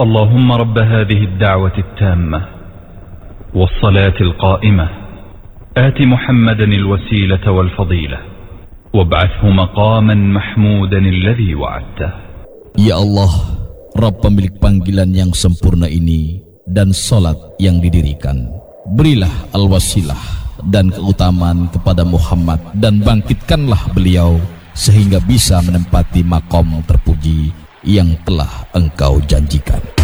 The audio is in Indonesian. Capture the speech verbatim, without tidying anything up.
اللهم رب هذه الدعوة التامة والصلاة القائمة آت محمدا الوسيلة والفضيلة وابعثه مقاما محمودا الذي وعدته. Ya Allah, Rabb pemilik panggilan yang sempurna ini dan salat yang didirikan, berilah al-wasilah dan keutamaan kepada Muhammad dan bangkitkanlah beliau sehingga bisa menempati makom terpuji yang telah engkau janjikan.